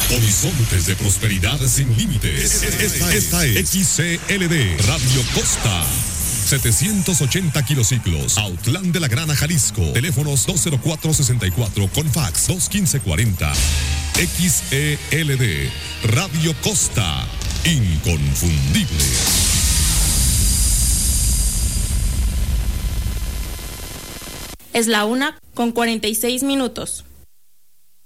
Horizontes de prosperidad sin límites. Esta es XCLD Radio Costa. 780 kilociclos, Autlán de la Grana, Jalisco. Teléfonos 204-64 con fax 215-40. XELD Radio Costa, inconfundible. Es la 1:46.